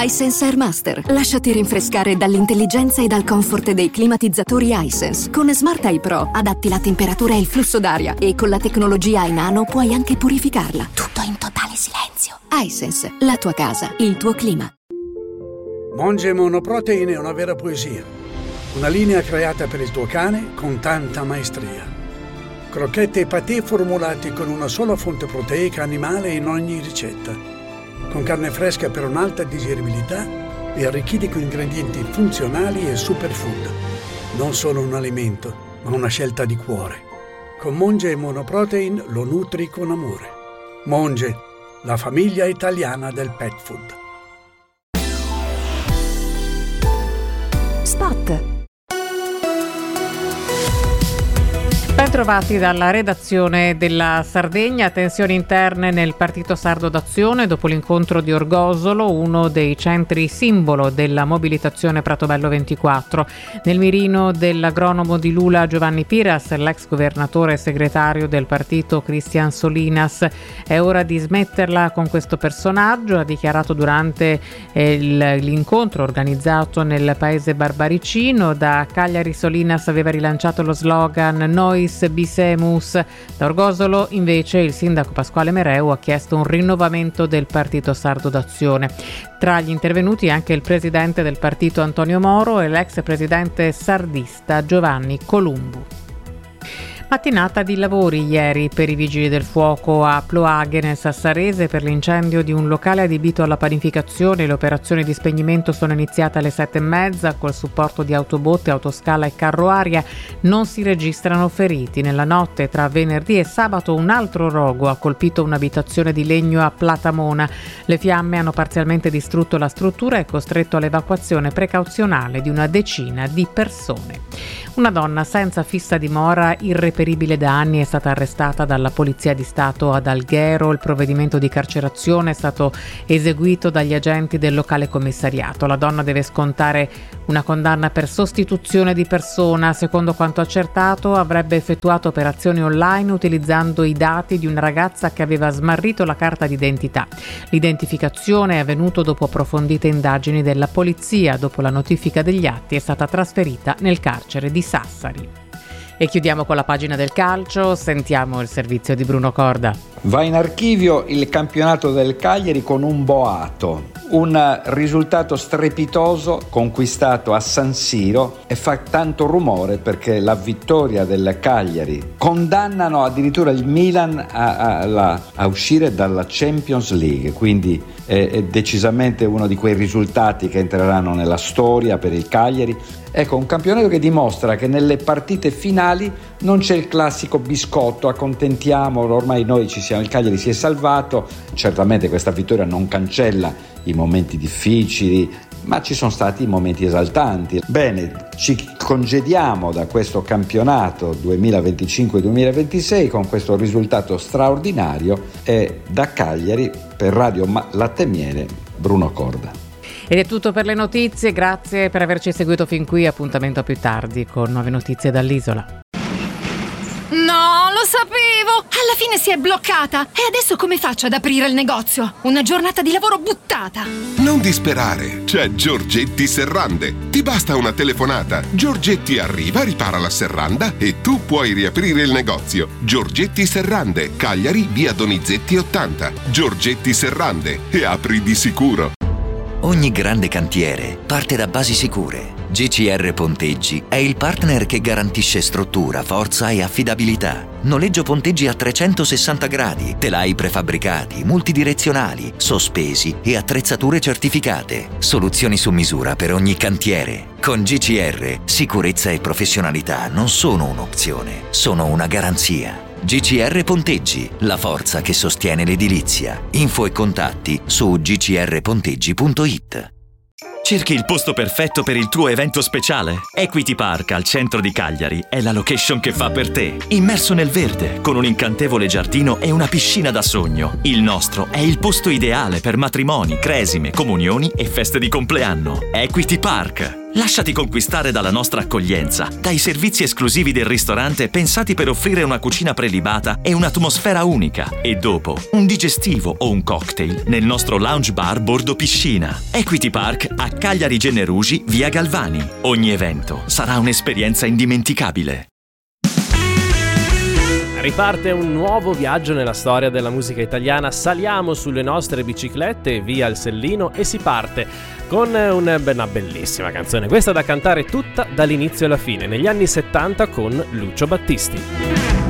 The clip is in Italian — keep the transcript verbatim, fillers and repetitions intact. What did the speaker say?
iSense Airmaster. Lasciati rinfrescare dall'intelligenza e dal comfort dei climatizzatori iSense. Con Smart Eye Pro adatti la temperatura e il flusso d'aria e con la tecnologia iNano puoi anche purificarla. Tutto in totale silenzio. iSense, la tua casa, il tuo clima. Monge Monoprotein è una vera poesia. Una linea creata per il tuo cane con tanta maestria. Crocchette e patè formulati con una sola fonte proteica animale in ogni ricetta. Con carne fresca per un'alta digeribilità e arricchiti con ingredienti funzionali e superfood. Non solo un alimento, ma una scelta di cuore. Con Monge Monoprotein lo nutri con amore. Monge, la famiglia italiana del pet food. Spot. Ben trovati dalla redazione della Sardegna. Tensioni interne nel Partito Sardo d'Azione dopo l'incontro di Orgosolo, uno dei centri simbolo della mobilitazione Pratobello ventiquattro. Nel mirino dell'agronomo di Lula Giovanni Piras, l'ex governatore e segretario del partito Cristian Solinas. È ora di smetterla con questo personaggio, ha dichiarato durante il, l'incontro organizzato nel paese barbaricino. Da Cagliari Solinas aveva rilanciato lo slogan Nois Bisemus. Da Orgosolo invece il sindaco Pasquale Mereu ha chiesto un rinnovamento del Partito Sardo d'Azione. Tra gli intervenuti anche il presidente del partito Antonio Moro e l'ex presidente sardista Giovanni Columbu. Mattinata di lavori ieri per i vigili del fuoco a Ploaghe nel Sassarese per l'incendio di un locale adibito alla panificazione. Le operazioni di spegnimento sono iniziate alle sette e mezza col supporto di autobotte, autoscala e carro aria. Non si registrano feriti. Nella notte tra venerdì e sabato un altro rogo ha colpito un'abitazione di legno a Platamona. Le fiamme hanno parzialmente distrutto la struttura e costretto all'evacuazione precauzionale di una decina di persone. Una donna senza fissa dimora, irreperibile da anni, è stata arrestata dalla Polizia di Stato ad Alghero. Il provvedimento di carcerazione è stato eseguito dagli agenti del locale commissariato. La donna deve scontare una condanna per sostituzione di persona. Secondo quanto accertato, avrebbe effettuato operazioni online utilizzando i dati di una ragazza che aveva smarrito la carta d'identità. L'identificazione è avvenuta dopo approfondite indagini della polizia. Dopo la notifica degli atti è stata trasferita nel carcere di Sassari. E chiudiamo con la pagina del calcio, sentiamo il servizio di Bruno Corda. Va in archivio il campionato del Cagliari con un boato, un risultato strepitoso conquistato a San Siro e fa tanto rumore perché la vittoria del Cagliari condannano addirittura il Milan a, a, a, a uscire dalla Champions League, quindi è, è decisamente uno di quei risultati che entreranno nella storia per il Cagliari. Ecco, un campionato che dimostra che nelle partite finali non c'è il classico biscotto, accontentiamo, ormai noi ci siamo, il Cagliari si è salvato. Certamente questa vittoria non cancella i momenti difficili, ma ci sono stati momenti esaltanti. Bene, ci congediamo da questo campionato duemilaventicinque duemilaventisei con questo risultato straordinario e da Cagliari per Radio Latte e Miele Bruno Corda. Ed è tutto per le notizie, grazie per averci seguito fin qui, appuntamento a più tardi con nuove notizie dall'isola. No, lo sapevo! Alla fine si è bloccata! E adesso come faccio ad aprire il negozio? Una giornata di lavoro buttata! Non disperare, c'è Giorgetti Serrande. Ti basta una telefonata. Giorgetti arriva, ripara la serranda e tu puoi riaprire il negozio. Giorgetti Serrande, Cagliari, via Donizetti ottanta. Giorgetti Serrande, e apri di sicuro. Ogni grande cantiere parte da basi sicure. G C R Ponteggi è il partner che garantisce struttura, forza e affidabilità. Noleggio ponteggi a trecentosessanta gradi, telai prefabbricati, multidirezionali, sospesi e attrezzature certificate. Soluzioni su misura per ogni cantiere. Con G C R, sicurezza e professionalità non sono un'opzione, sono una garanzia. G C R Ponteggi, la forza che sostiene l'edilizia. Info e contatti su g c r ponteggi punto i t. Cerchi il posto perfetto per il tuo evento speciale? Equity Park al centro di Cagliari è la location che fa per te. Immerso nel verde, con un incantevole giardino e una piscina da sogno. Il nostro è il posto ideale per matrimoni, cresime, comunioni e feste di compleanno. Equity Park. Lasciati conquistare dalla nostra accoglienza, dai servizi esclusivi del ristorante pensati per offrire una cucina prelibata e un'atmosfera unica. E dopo, un digestivo o un cocktail nel nostro lounge bar bordo piscina. Equity Park a Cagliari Generugi, via Galvani. Ogni evento sarà un'esperienza indimenticabile. Riparte un nuovo viaggio nella storia della musica italiana. Saliamo sulle nostre biciclette via il Sellino e si parte con un, una bellissima canzone. Questa da cantare tutta dall'inizio alla fine, negli anni settanta con Lucio Battisti.